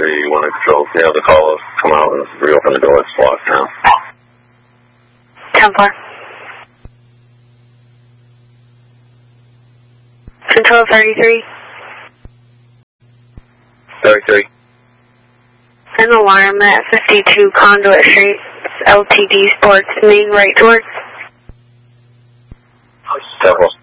1 to control. You know, the call us, come out and reopen the door. It's locked now. 10-4. Control 33. 33. An alarm at 52 Conduit Street. It's LTD Sports, main right doors. 10-4.